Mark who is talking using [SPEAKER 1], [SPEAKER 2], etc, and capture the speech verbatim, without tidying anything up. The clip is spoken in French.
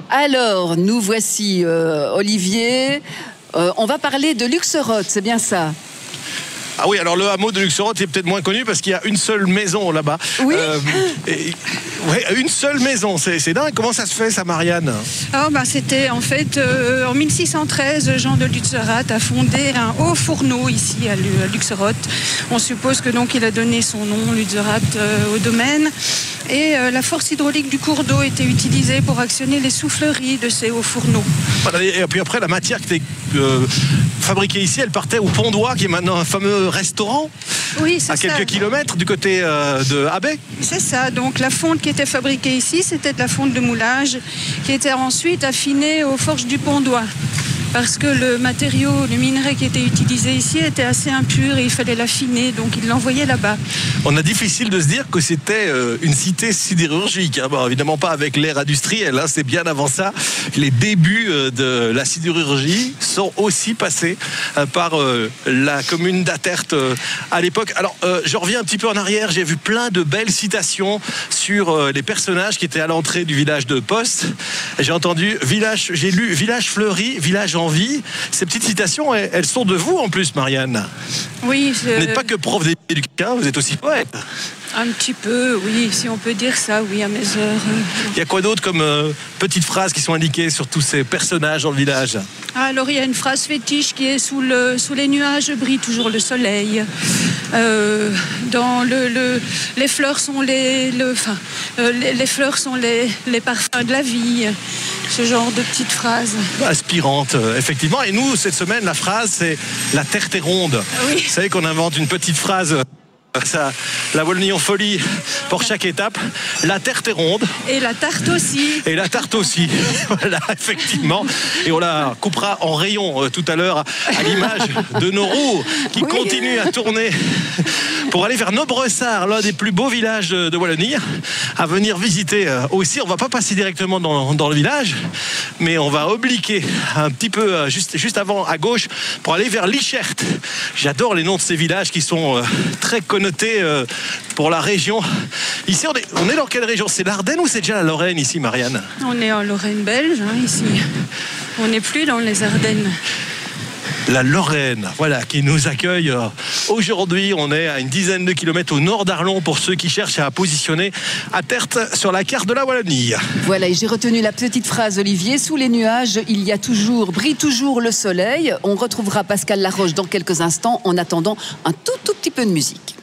[SPEAKER 1] Alors, nous voici, euh, Olivier. Euh, on va parler de Luxeroth, c'est bien ça?
[SPEAKER 2] Ah oui, alors le hameau de Luxeroth est peut-être moins connu parce qu'il y a une seule maison là-bas.
[SPEAKER 1] Oui.
[SPEAKER 2] Euh, et, ouais, une seule maison, c'est, c'est dingue. Comment ça se fait, ça, Marianne?
[SPEAKER 3] Oh, bah, c'était en fait euh, en mille six cent treize, Jean de Luxeroth a fondé un haut fourneau ici à Luxeroth. On suppose que donc il a donné son nom, Luxeroth, euh, au domaine. Et euh, la force hydraulique du cours d'eau était utilisée pour actionner les souffleries de ces hauts fourneaux.
[SPEAKER 2] Voilà, et puis après, la matière qui était euh, fabriquée ici, elle partait au Pont d'Oie, qui est maintenant un fameux restaurant.
[SPEAKER 3] Oui, c'est
[SPEAKER 2] à
[SPEAKER 3] ça.
[SPEAKER 2] quelques kilomètres du côté euh, de Habay.
[SPEAKER 3] C'est ça. Donc la fonte qui était fabriquée ici, c'était de la fonte de moulage qui était ensuite affinée aux forges du Pont d'Oie. Parce que le matériau, le minerai qui était utilisé ici était assez impur et il fallait l'affiner, donc ils l'envoyaient là-bas.
[SPEAKER 2] On a difficile de se dire que c'était euh, une cité sidérurgique. Hein. Bon, évidemment pas avec l'ère industrielle, hein. C'est bien avant ça. Les débuts euh, de la sidérurgie sont aussi passés euh, par euh, la commune d'Attert euh, à l'époque. Alors, euh, je reviens un petit peu en arrière. J'ai vu plein de belles citations sur euh, les personnages qui étaient à l'entrée du village de Poste. J'ai entendu village, j'ai lu village fleuri, village en vie. Ces petites citations, elles, elles sont de vous en plus, Marianne.
[SPEAKER 3] Oui. Je...
[SPEAKER 2] Vous n'êtes pas que prof d'éducation, vous êtes aussi poète.
[SPEAKER 3] Un petit peu, oui, si on peut dire ça, oui, à mes heures.
[SPEAKER 2] Il y a quoi d'autre comme euh, petites phrases qui sont indiquées sur tous ces personnages dans le village?
[SPEAKER 3] Alors, il y a une phrase fétiche qui est sous, le, sous les nuages brille toujours le soleil. Euh, dans le, le, les fleurs sont les, le, enfin, euh, les, les fleurs sont les, les parfums de la vie. Ce genre de petites phrases.
[SPEAKER 2] Inspirantes, euh, effectivement. Et nous, cette semaine, la phrase, c'est la terre t'est ronde.
[SPEAKER 3] Oui.
[SPEAKER 2] Vous savez qu'on invente une petite phrase. Ça, la Wallonie en folie pour chaque étape. La terre t'est ronde.
[SPEAKER 3] Et la tarte aussi.
[SPEAKER 2] Et la tarte aussi. Voilà, effectivement. Et on la coupera en rayon euh, tout à l'heure à l'image de nos roues qui oui. continuent à tourner pour aller vers Nobressart, l'un des plus beaux villages de Wallonie, à venir visiter euh, aussi. On va pas passer directement dans, dans le village, mais on va obliquer un petit peu euh, juste, juste avant à gauche pour aller vers Lichert. J'adore les noms de ces villages qui sont euh, très connus. Noté euh, pour la région. Ici, on est, on est dans quelle région? C'est l'Ardenne ou c'est déjà la Lorraine ici, Marianne?
[SPEAKER 3] On est en Lorraine belge, hein, ici. On n'est plus dans les Ardennes.
[SPEAKER 2] La Lorraine, voilà, qui nous accueille aujourd'hui. On est à une dizaine de kilomètres au nord d'Arlon pour ceux qui cherchent à positionner Attert sur la carte de la Wallonie.
[SPEAKER 1] Voilà, et j'ai retenu la petite phrase, Olivier. Sous les nuages, il y a toujours, brille toujours le soleil. On retrouvera Pascal Laroche dans quelques instants en attendant un tout, tout petit peu de musique.